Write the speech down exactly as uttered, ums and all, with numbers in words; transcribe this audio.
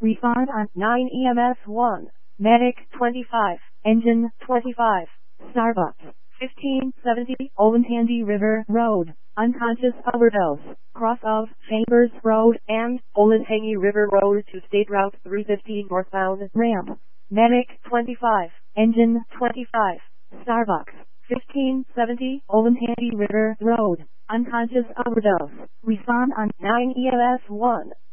Respond on nine E M S one. Medic twenty-five. Engine twenty-five. Starbucks fifteen seventy Olentangy River Road. Unconscious overdose. Cross of Chambers Road and Olentangy River Road to State Route three fifteen northbound ramp. Medic twenty-five. Engine twenty-five. Starbucks fifteen seventy Olentangy River Road. Unconscious overdose. Respond on nine E M S one.